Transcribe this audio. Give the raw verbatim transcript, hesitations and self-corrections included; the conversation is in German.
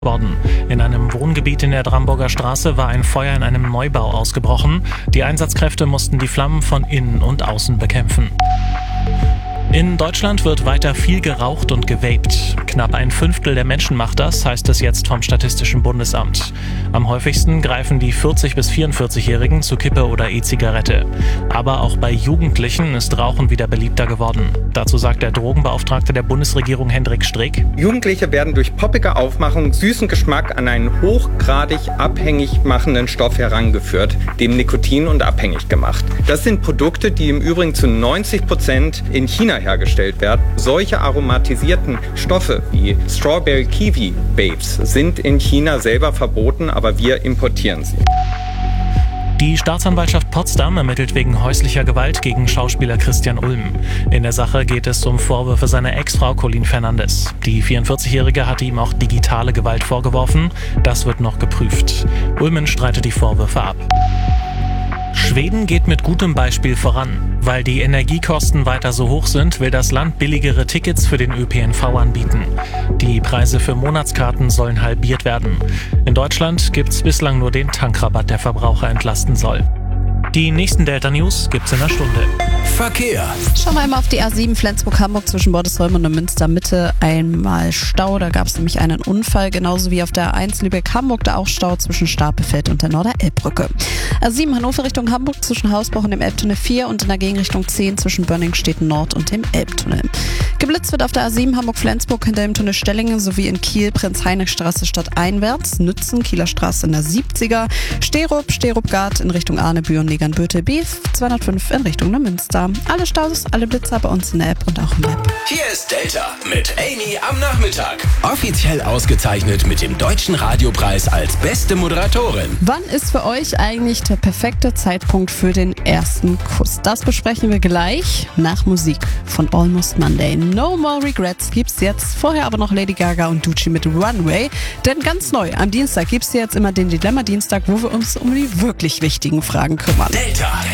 worden. In einem Wohngebiet in der Dramburger Straße war ein Feuer in einem Neubau ausgebrochen. Die Einsatzkräfte mussten die Flammen von innen und außen bekämpfen. In Deutschland wird weiter viel geraucht und gevaped. Knapp ein Fünftel der Menschen macht das, heißt es jetzt vom Statistischen Bundesamt. Am häufigsten greifen die vierzig- bis vierundvierzig-Jährigen zu Kippe oder E-Zigarette. Aber auch bei Jugendlichen ist Rauchen wieder beliebter geworden. Dazu sagt der Drogenbeauftragte der Bundesregierung Hendrik Streeck: Jugendliche werden durch poppige Aufmachung süßen Geschmack an einen hochgradig abhängig machenden Stoff herangeführt, dem Nikotin, und abhängig gemacht. Das sind Produkte, die im Übrigen zu neunzig Prozent in China hergestellt werden. Solche aromatisierten Stoffe wie Strawberry Kiwi Vapes sind in China selber verboten, aber wir importieren sie. Die Staatsanwaltschaft Potsdam ermittelt wegen häuslicher Gewalt gegen Schauspieler Christian Ulm. In der Sache geht es um Vorwürfe seiner Ex-Frau Colleen Fernandes. Die vierundvierzig-Jährige hatte ihm auch digitale Gewalt vorgeworfen. Das wird noch geprüft. Ulmen streitet die Vorwürfe ab. Schweden geht mit gutem Beispiel voran. Weil die Energiekosten weiter so hoch sind, will das Land billigere Tickets für den Ö P N V anbieten. Die Preise für Monatskarten sollen halbiert werden. In Deutschland gibt's bislang nur den Tankrabatt, der Verbraucher entlasten soll. Die nächsten Delta-News gibt's in einer Stunde. Verkehr. Schauen wir einmal auf die A sieben Flensburg-Hamburg zwischen Bordesholm und Münster Mitte. Einmal Stau, da gab es nämlich einen Unfall. Genauso wie auf der A eins Lübeck-Hamburg, da auch Stau zwischen Stapelfeld und der Norder-Elbbrücke. A sieben Hannover Richtung Hamburg zwischen Hausbach und dem Elbtunnel vier und in der Gegenrichtung zehn zwischen Bönningstedt Nord und dem Elbtunnel. Geblitzt wird auf der A sieben Hamburg-Flensburg hinter dem Tunnel Stellingen sowie in Kiel Prinz-Heinrich-Straße stadteinwärts, Nützen, Kieler Straße in der siebziger, Sterup, Sterupgard in Richtung Arnebühl und Negernbüttel, B zweihundertfünf in Richtung Münster. Alle Staus, alle Blitzer bei uns in der App und auch im App. Hier ist Delta mit Amy am Nachmittag. Offiziell ausgezeichnet mit dem Deutschen Radiopreis als beste Moderatorin. Wann ist für euch eigentlich der perfekte Zeitpunkt für den ersten Kuss? Das besprechen wir gleich nach Musik von Almost Monday. No More Regrets gibt's jetzt. Vorher aber noch Lady Gaga und Ducci mit Runway. Denn ganz neu, am Dienstag gibt's jetzt immer den Dilemma-Dienstag, wo wir uns um die wirklich wichtigen Fragen kümmern. Delta.